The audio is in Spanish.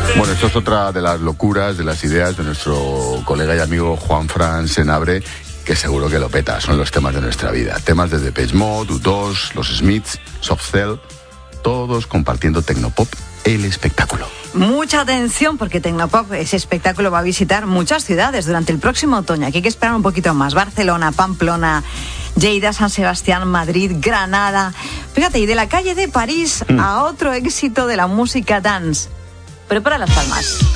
Bueno, esto es otra de las locuras, de las ideas de nuestro colega y amigo Juanfran Senabre, que seguro que lo peta. Son los temas de nuestra vida. Temas de Depeche Mode, U2, los Smiths, Soft Cell, todos compartiendo Tecnopop, el espectáculo. Mucha atención porque Tecnopop, ese espectáculo, va a visitar muchas ciudades durante el próximo otoño. Aquí hay que esperar un poquito más. Barcelona, Pamplona, Lleida, San Sebastián, Madrid, Granada. Fíjate, y de la calle de París a otro éxito de la música dance. Prepara las palmas.